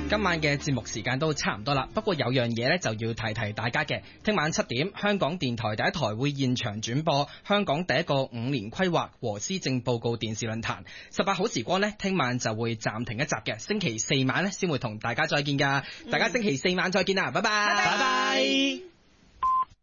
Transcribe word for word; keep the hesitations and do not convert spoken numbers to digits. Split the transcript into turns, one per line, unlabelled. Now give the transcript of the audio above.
今晚嘅節目時間都差唔多啦，不過有樣嘢咧就要提提大家嘅。聽晚七點，香港電台第一台會現場轉播香港第一個五年規劃和施政報告電視論壇。十八好時光呢，聽晚就會暫停一集嘅，星期四晚呢先會同大家再見㗎。大家星期四晚再見啦，拜拜，拜拜。